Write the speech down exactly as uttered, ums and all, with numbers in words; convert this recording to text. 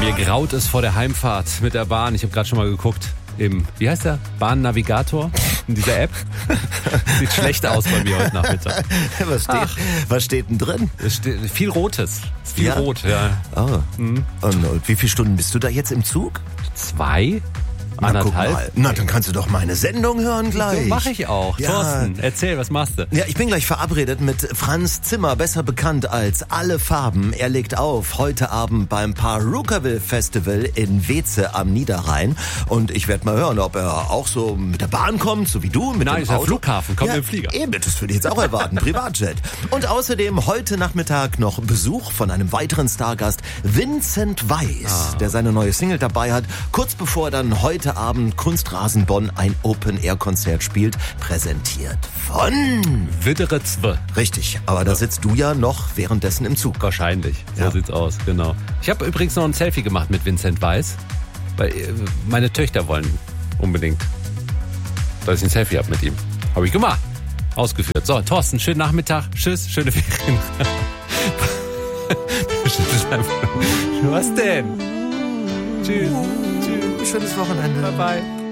Mir graut es vor der Heimfahrt mit der Bahn. Ich habe gerade schon mal geguckt. Im, wie heißt der? Bahnnavigator in dieser App. Sieht schlecht aus bei mir heute Nachmittag. Was steht, was steht denn drin? Es steht viel Rotes. Es ist viel Ja? Rot, ja. Oh. Mhm. Und, und wie viele Stunden bist du da jetzt im Zug? Zwei? Na, guck Anderthalb? mal. Na, dann kannst du doch meine Sendung hören gleich. So mache ich auch. Ja. Thorsten, erzähl, was machst du? Ja, ich bin gleich verabredet mit Franz Zimmer, besser bekannt als Alle Farben. Er legt auf heute Abend beim Perukaville Festival in Weze am Niederrhein. Und ich werde mal hören, ob er auch so mit der Bahn kommt, so wie du, mit Nein, dem ist der Auto. Flughafen, kommt ja, mit dem Flieger. Eben, das würde ich jetzt auch erwarten, Privatjet. Und außerdem heute Nachmittag noch Besuch von einem weiteren Stargast, Vincent Weiss, Ah. der seine neue Single dabei hat, kurz bevor er dann heute Abend Kunstrasen Bonn ein Open-Air-Konzert spielt, präsentiert von... Wittere Zwe. Richtig, aber da sitzt du ja noch währenddessen im Zug. Wahrscheinlich. So Ja. sieht's aus, genau. Ich habe übrigens noch ein Selfie gemacht mit Vincent Weiss, weil äh, meine Töchter wollen unbedingt, dass ich ein Selfie habe mit ihm. Habe ich gemacht. Ausgeführt. So, Thorsten, schönen Nachmittag. Tschüss, schöne Ferien. Was denn? Tschüss. Schönes Wochenende. Bye, bye.